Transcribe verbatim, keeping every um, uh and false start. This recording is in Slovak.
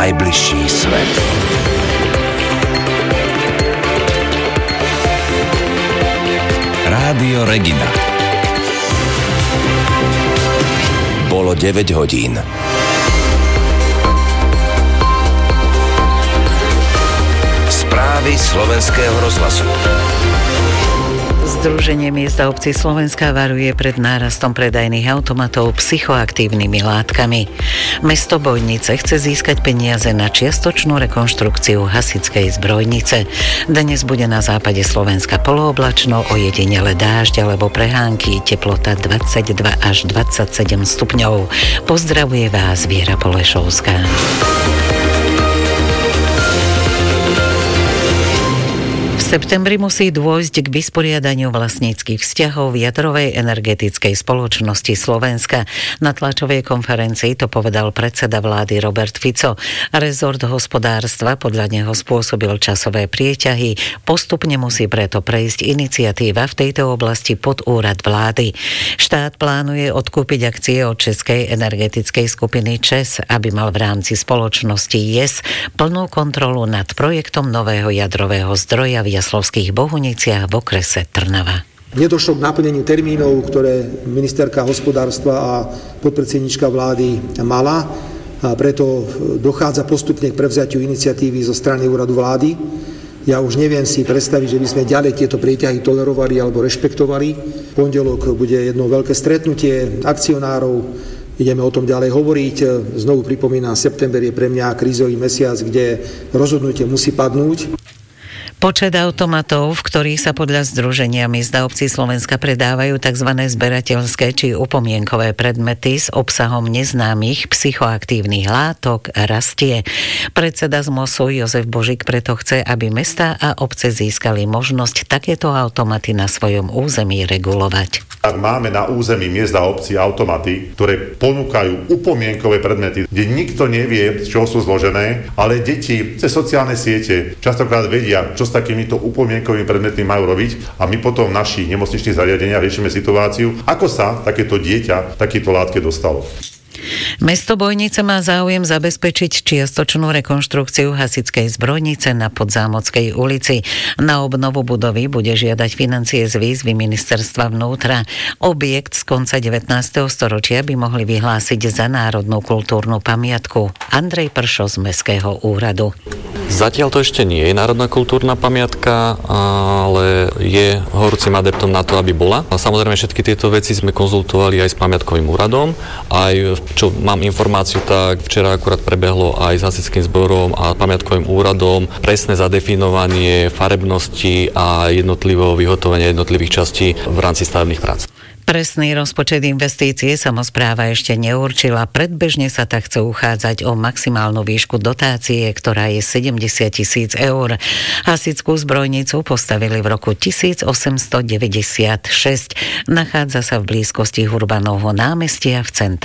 najbližší svet. Rádio Regina. Bolo deväť hodín. Správy slovenského rozhlasu. Združenie miest a obcí Slovenska varuje pred nárastom predajných automatov psychoaktívnymi látkami. Mesto Bojnice chce získať peniaze na čiastočnú rekonštrukciu hasičskej zbrojnice. Dnes bude na západe Slovenska polooblačno, ojedinele dážď alebo prehánky, teplota dvadsaťdva až dvadsaťsedem stupňov. Pozdravuje vás Viera Polešovská. V septembri musí dôjsť k vysporiadaniu vlastníckych vzťahov v jadrovej energetickej spoločnosti Slovenska. Na tlačovej konferencii to povedal predseda vlády Robert Fico. Rezort hospodárstva podľa neho spôsobil časové prieťahy. Postupne musí preto prejsť iniciatíva v tejto oblasti pod úrad vlády. Štát plánuje odkúpiť akcie od českej energetickej skupiny ČEZ, aby mal v rámci spoločnosti JES plnú kontrolu nad projektom nového jadrového zdroja v Jaslovských Bohuniciach v okrese Trnava. Nedošlo k naplneniu termínov, ktoré ministerka hospodárstva a podpredsedníčka vlády mala, a preto dochádza postupne k prevzatiu iniciatívy zo strany úradu vlády. Ja už neviem si predstaviť, že by sme ďalej tieto prieťahy tolerovali alebo rešpektovali. V pondelok bude jedno veľké stretnutie akcionárov, ideme o tom ďalej hovoriť. Znovu pripomínam, september je pre mňa krízový mesiac, kde rozhodnutie musí padnúť. Počet automatov, v ktorých sa podľa Združenia miest a obcí Slovenska predávajú tzv. Zberateľské či upomienkové predmety s obsahom neznámych psychoaktívnych látok, rastie. Predseda z MOSu Jozef Božík preto chce, aby mestá a obce získali možnosť takéto automaty na svojom území regulovať. Ak máme na území miest a obcí automaty, ktoré ponúkajú upomienkové predmety, kde nikto nevie, z čoho sú zložené, ale deti cez sociálne siete častokrát vedia, čo s takýmito upomienkovými predmetmi majú robiť, a my potom v našich nemocničných zariadeniach riešime situáciu, ako sa takéto dieťa takéto látke dostalo. Mesto Bojnice má záujem zabezpečiť čiastočnú rekonštrukciu hasičskej zbrojnice na Podzámodskej ulici. Na obnovu budovy bude žiadať financie z výzvy ministerstva vnútra. Objekt z konca devätnásteho storočia by mohli vyhlásiť za národnú kultúrnu pamiatku. Andrej Pršo z Mestského úradu. Zatiaľ to ešte nie je národná kultúrna pamiatka, ale je horúcim adeptom na to, aby bola. A samozrejme všetky tieto veci sme konzultovali aj s pamiatkovým úradom. Aj čo mám informáciu, tak včera akurát prebehlo aj s hasičským zborom a pamiatkovým úradom presné zadefinovanie farebnosti a jednotlivého vyhotovenia jednotlivých častí v rámci stavebných prác. Presný rozpočet investície samospráva ešte neurčila. Predbežne sa tak chce uchádzať o maximálnu výšku dotácie, ktorá je sedemdesiat tisíc eur. Hasičskú zbrojnicu postavili v roku tisícosemstodeväťdesiatšesť. Nachádza sa v blízkosti Hurbanovho námestia v centre